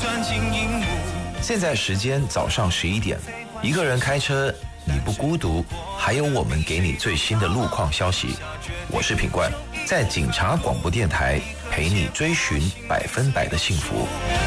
钻进荧幕。 现在时间早上11点，一个人开车，你不孤独，还有我们给你最新的路况消息。我是品冠，在警察广播电台陪你追寻100%的幸福。